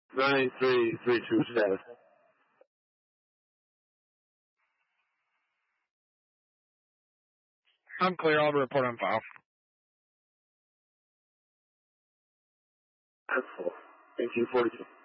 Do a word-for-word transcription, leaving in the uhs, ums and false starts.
nine three three two status. I'm clear. I'll report on file. That's cool. eighteen forty-two.